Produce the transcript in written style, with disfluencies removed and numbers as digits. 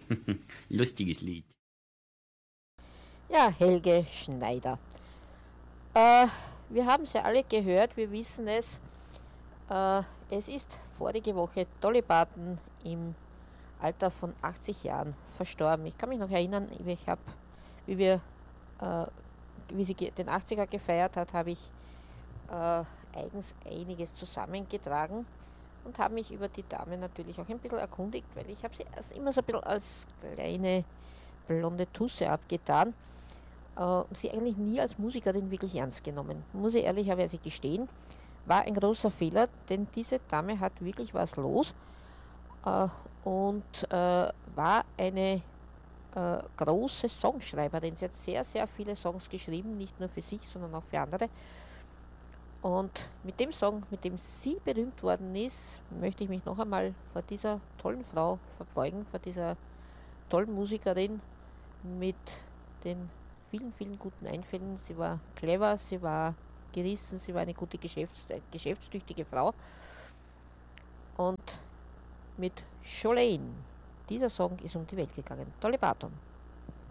Lustiges Lied. Ja, Helge Schneider. Äh, Wir haben es ja alle gehört, wir wissen es. Es ist vorige Woche Dolly Parton im Alter von 80 Jahren verstorben. Ich kann mich noch erinnern, wie wir, äh, wie sie den 80er gefeiert hat, habe ich eigens einiges zusammengetragen und habe mich über die Dame natürlich auch ein bisschen erkundigt, weil ich habe sie erst immer so ein bisschen als kleine blonde Tusse abgetan und sie eigentlich nie als Musikerin wirklich ernst genommen. Muss ich ehrlicherweise gestehen, war ein großer Fehler, denn diese Dame hat wirklich was los äh, und war eine große Songschreiberin. Sie hat sehr, sehr viele Songs geschrieben, nicht nur für sich, sondern auch für andere. Und mit dem Song, mit dem sie berühmt worden ist, möchte ich mich noch einmal vor dieser tollen Frau verbeugen, vor dieser tollen Musikerin mit den vielen, vielen guten Einfällen. Sie war clever, sie war gerissen, sie war eine gute geschäftstüchtige Frau. Und mit Jolene, dieser Song ist um die Welt gegangen. Dolly Parton.